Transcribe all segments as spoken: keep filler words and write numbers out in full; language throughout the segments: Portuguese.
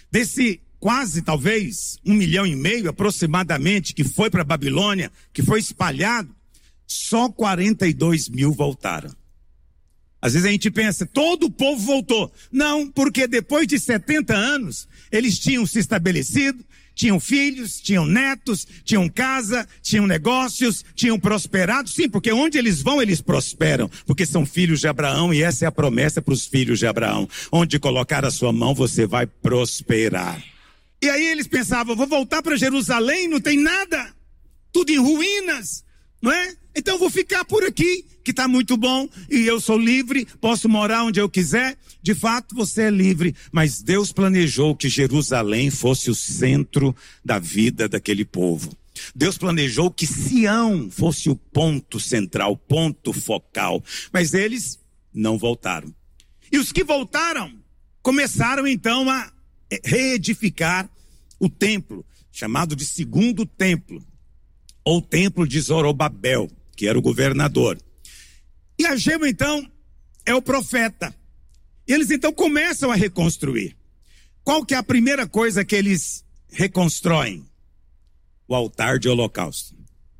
Desse quase, talvez, um milhão e meio aproximadamente que foi para a Babilônia, que foi espalhado, só quarenta e dois mil voltaram. Às vezes a gente pensa, todo o povo voltou. Não, porque depois de setenta anos, eles tinham se estabelecido, tinham filhos, tinham netos, tinham casa, tinham negócios, tinham prosperado. Sim, porque onde eles vão, eles prosperam, porque são filhos de Abraão e essa é a promessa para os filhos de Abraão. Onde colocar a sua mão, você vai prosperar. E aí eles pensavam, vou voltar para Jerusalém, não tem nada, tudo em ruínas, não é? Então eu vou ficar por aqui, que está muito bom, e eu sou livre, posso morar onde eu quiser. De fato, você é livre, mas Deus planejou que Jerusalém fosse o centro da vida daquele povo. Deus planejou que Sião fosse o ponto central, ponto focal, mas eles não voltaram. E os que voltaram, começaram então a reedificar o templo, chamado de segundo templo, ou templo de Zorobabel, que era o governador. E Ageu, então, é o profeta. Eles, então, começam a reconstruir. Qual que é a primeira coisa que eles reconstroem? O altar de holocausto.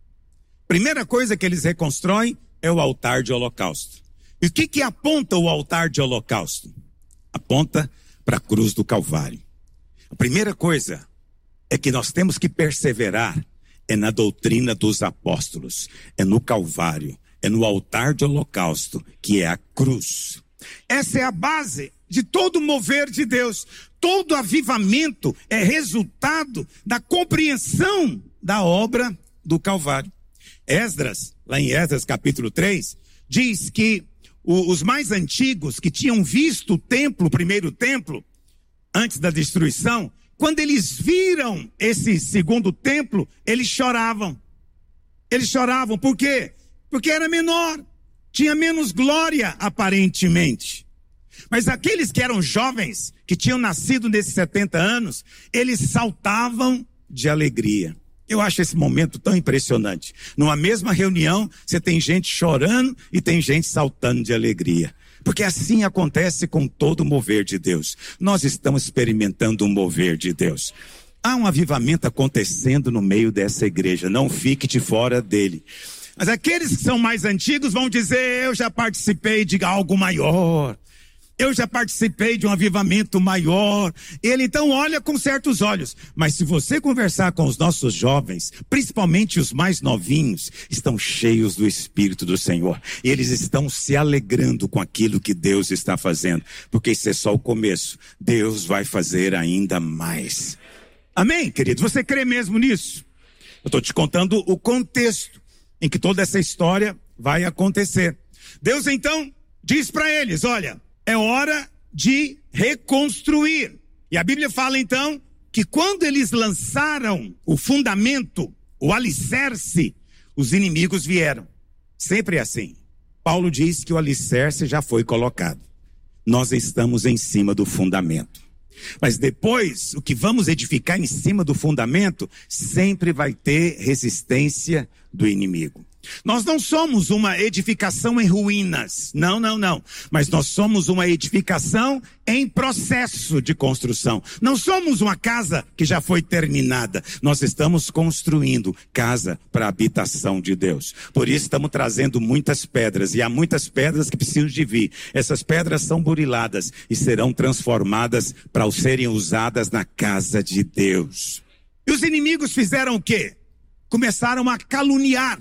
Primeira coisa que eles reconstroem é o altar de holocausto. E o que que aponta o altar de holocausto? Aponta para a cruz do Calvário. A primeira coisa é que nós temos que perseverar é na doutrina dos apóstolos, é no Calvário, é no altar de holocausto, que é a cruz. Essa é a base de todo o mover de Deus. Todo avivamento é resultado da compreensão da obra do Calvário. Esdras, lá em Esdras capítulo três, diz que o, os mais antigos que tinham visto o templo, o primeiro templo, antes da destruição, quando eles viram esse segundo templo, eles choravam. Eles choravam, por quê? Porque era menor, tinha menos glória aparentemente. Mas aqueles que eram jovens, que tinham nascido nesses setenta anos, eles saltavam de alegria. Eu acho esse momento tão impressionante. Numa mesma reunião, você tem gente chorando e tem gente saltando de alegria. Porque assim acontece com todo o mover de Deus. Nós estamos experimentando um mover de Deus. Há um avivamento acontecendo no meio dessa igreja. Não fique de fora dele. Mas aqueles que são mais antigos vão dizer, eu já participei de algo maior. Eu já participei de um avivamento maior. Ele então olha com certos olhos. Mas se você conversar com os nossos jovens, principalmente os mais novinhos, estão cheios do Espírito do Senhor. E eles estão se alegrando com aquilo que Deus está fazendo. Porque isso é só o começo. Deus vai fazer ainda mais. Amém, querido? Você crê mesmo nisso? Eu estou te contando o contexto em que toda essa história vai acontecer. Deus então diz para eles, olha, é hora de reconstruir. E a Bíblia fala então que quando eles lançaram o fundamento, o alicerce, os inimigos vieram. Sempre é assim. Paulo diz que o alicerce já foi colocado. Nós estamos em cima do fundamento. Mas depois, o que vamos edificar em cima do fundamento, sempre vai ter resistência do inimigo. Nós não somos uma edificação em ruínas, não, não, não, mas nós somos uma edificação em processo de construção. Não somos uma casa que já foi terminada, nós estamos construindo casa para a habitação de Deus. Por isso estamos trazendo muitas pedras, e há muitas pedras que precisam de vir. Essas pedras são buriladas e serão transformadas para serem usadas na casa de Deus. E os inimigos fizeram o quê? Começaram a caluniar.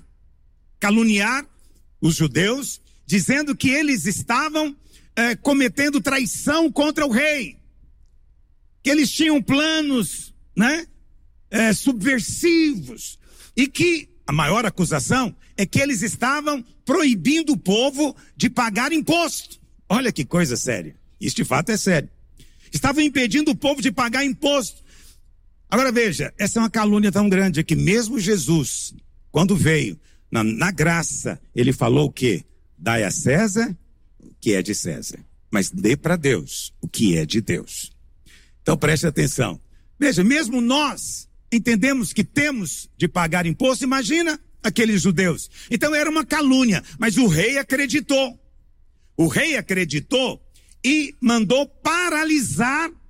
caluniar os judeus, dizendo que eles estavam é, cometendo traição contra o rei, que eles tinham planos, né, é, subversivos, e que a maior acusação é que eles estavam proibindo o povo de pagar imposto. Olha que coisa séria, isso de fato é sério. Estavam impedindo o povo de pagar imposto. Agora veja, essa é uma calúnia tão grande que mesmo Jesus, quando veio Na, na graça, ele falou o quê? Dai a César o que é de César, mas dê para Deus o que é de Deus. Então preste atenção. Veja, mesmo nós entendemos que temos de pagar imposto, imagina aqueles judeus. Então era uma calúnia, mas o rei acreditou. O rei acreditou e mandou paralisar